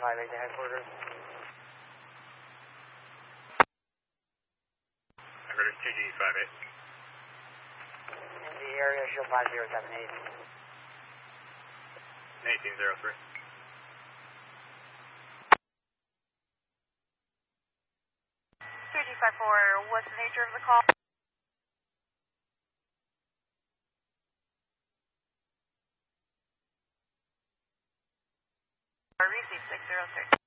violate the headquarters. Headquarters 2G58. In the area, show 5078. 1803. 2G54, what's the nature of the call? Receive 603.